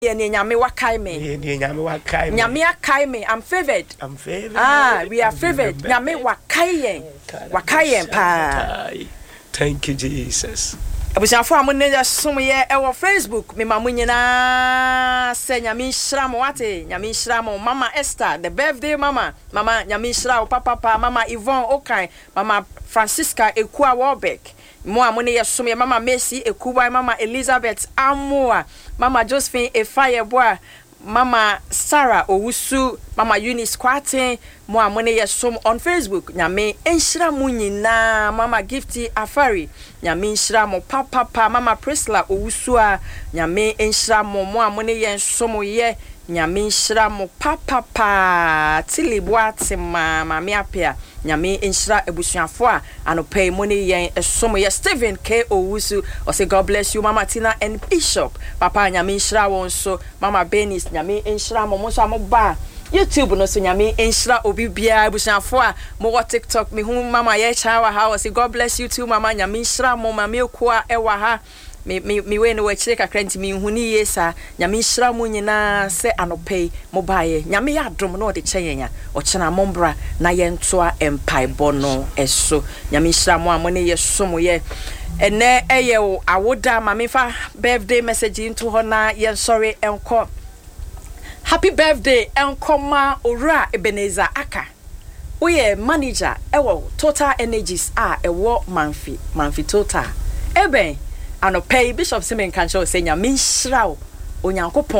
Nyame wakai me. Nyame akai me. I'm favored. We are favored. Nyame wakai pa. Thank you, Jesus. Abusiafo amunne ya somye ewo Facebook me mamunyina se nyame hira mo wate nyame hira mo mama Esther the birthday mama nyame hira papa mama Yvonne Okai mama Francisca Ekua Warbeck mo amunne ya somye mama Messi Ekuba mama Elizabeth Amoa mama Josephine Efayeboa mama Sarah Owusu mama Eunice Kwate mo amunne ya som on Facebook nyame enhira mo nyina mama Gifty Afari nyame enhira mo papa mama Priscilla Owusua nyame enhira mo mo amunne ya som ye nyame enhira mo papa Tilibuate mama me apia nyame enhira ebusuafo a anopai mo ne yen som ye Stephen K Owusu o say God bless you mama Tina and Bishop papa nyame enhira won so mama Benis nyame enhira mo so amoba YouTube no so nyame enhira obi bia ebusuafo a mo TikTok me hu mama ye chawa ha o say God bless you too mama nyame enhira mo mama ekoa ewa ha me we no wachire kakra nti me hu ni yesa nyame enhira mo nyina se anopai mo bae nyame ya adom no de kyeyenya o kyena mombra na ye ntoa empaibo no eso nyame enhira mo amone ye somo ye ene eye awoda mama fa birthday message into ho na ye sorry enko happy birthday enkoma ora Ebenezer Aka oye manager ewo Total Energies ewo manfi Total ebe anopai Bishop Simen kancho se nyame nhyira onyankopon